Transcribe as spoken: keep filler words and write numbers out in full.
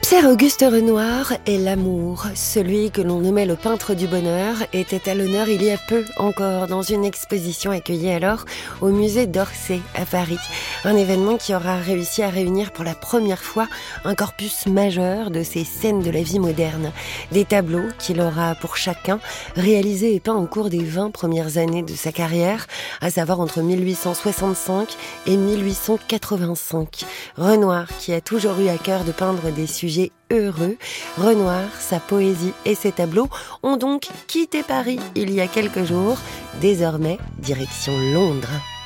cher Auguste Renoir est l'amour. Celui que l'on nommait le peintre du bonheur était à l'honneur il y a peu encore dans une exposition accueillie alors au musée d'Orsay à Paris. Un événement qui aura réussi à réunir pour la première fois un corpus majeur de ces scènes de la vie moderne. Des tableaux qu'il aura pour chacun réalisés et peints au cours des vingt premières années de sa carrière, à savoir entre mille huit cent soixante-cinq et mille huit cent quatre-vingt-cinq. Renoir qui a toujours eu à cœur de peindre des sujets heureux. Renoir, sa poésie et ses tableaux ont donc quitté Paris il y a quelques jours. Désormais, direction Londres.